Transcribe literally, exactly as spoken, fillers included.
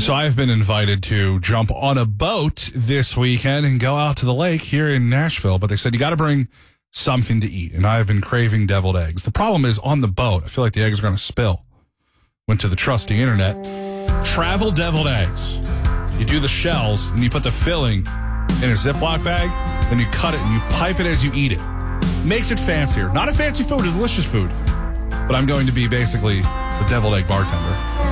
So I've been invited to jump on a boat this weekend and go out to the lake here in Nashville. But they said you got to bring something to eat. And I've been craving deviled eggs. The problem is on the boat, I feel like the eggs are going to spill. Went to the trusty internet. Travel deviled eggs. You do the shells and you put the filling in a Ziploc bag. Then you cut it and you pipe it as you eat it. Makes it fancier. Not a fancy food, a delicious food. But I'm going to be basically the deviled egg bartender.